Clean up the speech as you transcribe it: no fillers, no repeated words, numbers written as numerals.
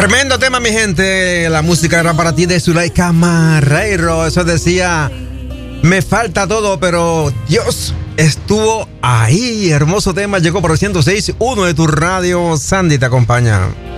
Tremendo tema, mi gente. La música era para ti de Zuleika Marreiro. Eso decía, me falta todo, pero Dios estuvo ahí. Hermoso tema, llegó por el 106.1 de tu radio. Sandy te acompaña.